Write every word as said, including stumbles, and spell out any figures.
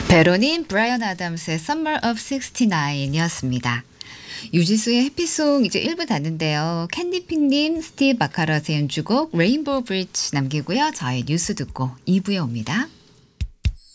베로닌 브라이언 아담스의 Summer of 식스티나인이었습니다. 유지수의 해피송 이제 일 부 닫는데요. 캔디핑님, 스티브 바카라스의 연주곡 레인보우 브릿지 남기고요. 저희 뉴스 듣고 이 부에 옵니다.